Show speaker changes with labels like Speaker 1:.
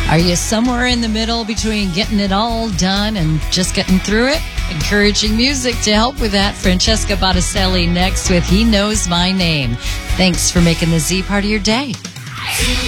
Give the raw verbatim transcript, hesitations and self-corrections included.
Speaker 1: Are you somewhere in the middle between getting it all done and just getting through it? Encouraging music to help with that. Francesca Botticelli next with He Knows My Name. Thanks for making the Z part of your day.